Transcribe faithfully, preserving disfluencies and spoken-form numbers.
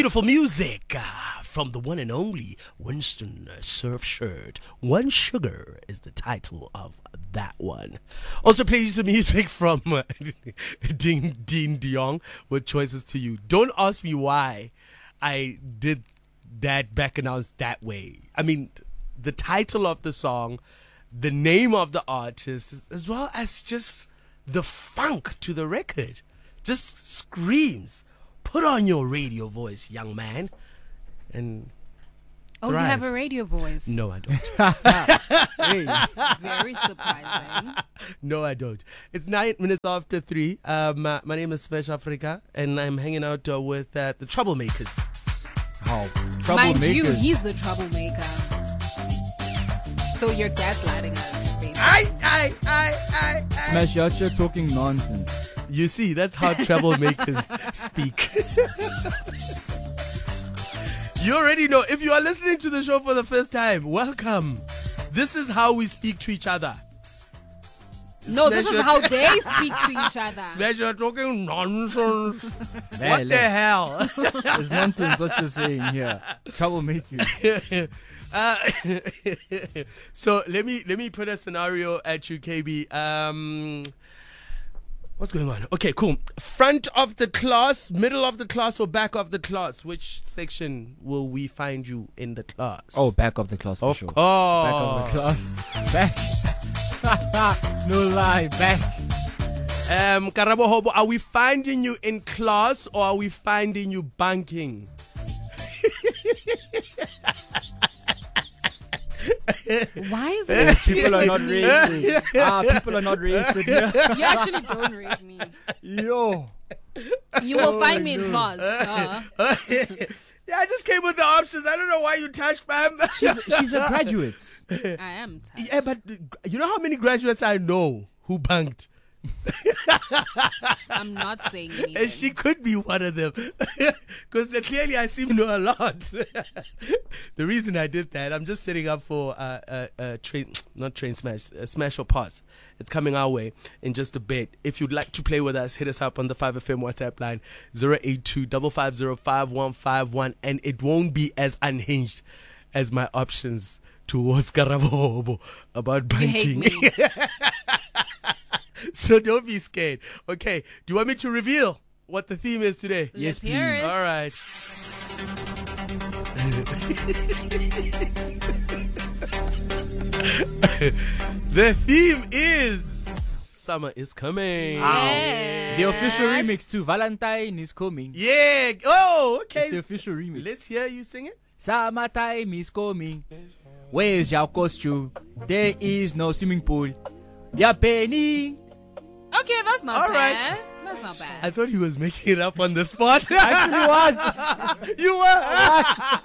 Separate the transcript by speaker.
Speaker 1: Beautiful music uh, from the one and only Winston Surfshirt. One Sugar is the title of that one. Also plays the music from uh, Ding Dean Dion with Choices to You. Don't ask me why I did that back announced that way. I mean, the title of the song, the name of the artist, as well as just the funk to the record, just screams. Put on your radio voice, young man. And
Speaker 2: oh,
Speaker 1: thrive.
Speaker 2: You have a radio voice.
Speaker 1: No, I don't.
Speaker 2: Hey. Very surprising.
Speaker 1: No, I don't. It's nine minutes after three. Um, uh, my name is Special Africa, and I'm hanging out uh, with uh, the Troublemakers.
Speaker 3: How?
Speaker 2: Mind you,
Speaker 3: Troublemakers.
Speaker 2: he's the troublemaker. So you're gaslighting us, basically.
Speaker 1: I, I, I, I, I.
Speaker 3: Smash out, you're talking nonsense.
Speaker 1: You see, that's how troublemakers speak. You already know. If you are listening to the show for the first time, welcome. This is how we speak to each other.
Speaker 2: No,
Speaker 1: Smash
Speaker 2: this
Speaker 1: your-
Speaker 2: is how they speak to each other.
Speaker 1: Smash, you're talking nonsense.
Speaker 3: Hey,
Speaker 1: What the
Speaker 3: look,
Speaker 1: hell?
Speaker 3: It's nonsense what you're saying here. Troublemakers.
Speaker 1: Uh, so let me let me put a scenario at you, K B. Um, what's going on? Okay, cool. Front of the class, middle of the class, or back of the class? Which section will we find you in the class?
Speaker 3: Oh, back of the class for
Speaker 1: of
Speaker 3: sure.
Speaker 1: course.
Speaker 3: Back of the class. Back. No lie, back.
Speaker 1: Um, Karabo Hobo, are we finding you in class or are we finding you banking?
Speaker 2: Why is it?
Speaker 3: People are not rated. Ah, people are not rated.
Speaker 2: You actually don't rate me.
Speaker 3: Yo.
Speaker 2: You will find me in class. Uh,
Speaker 1: Yeah, I just came with the options. I don't know why you touched, fam.
Speaker 3: She's, she's a graduate.
Speaker 2: I am tired.
Speaker 1: Yeah, but uh, you know how many graduates I know who banked?
Speaker 2: I'm not saying anything.
Speaker 1: And she could be one of them. Because clearly I seem to know a lot. The reason I did that, I'm just setting up for uh, uh, uh, train, not train smash, uh, smash or pass. It's coming our way in just a bit. If you'd like to play with us, hit us up on the five F M WhatsApp line zero eight two five five zero five one five one, and it won't be as unhinged as my options towards Karabo about
Speaker 2: You
Speaker 1: banking.
Speaker 2: hate me.
Speaker 1: So don't be scared. Okay, do you want me to reveal what the theme is today?
Speaker 2: Let's
Speaker 3: Yes,
Speaker 2: hear
Speaker 3: please.
Speaker 2: it.
Speaker 1: All right. The theme is summer is coming.
Speaker 2: Yes.
Speaker 3: The official remix to Valentine is coming.
Speaker 1: Yeah. Oh, okay.
Speaker 3: It's the official remix.
Speaker 1: Let's hear you sing it.
Speaker 3: Summertime is coming. Where's your costume? There is no swimming pool. Yeah, Penny.
Speaker 2: Okay, that's not
Speaker 1: All
Speaker 2: bad.
Speaker 1: right.
Speaker 2: That's not bad.
Speaker 1: I thought he was making it up on the spot.
Speaker 3: Actually was.
Speaker 1: You were.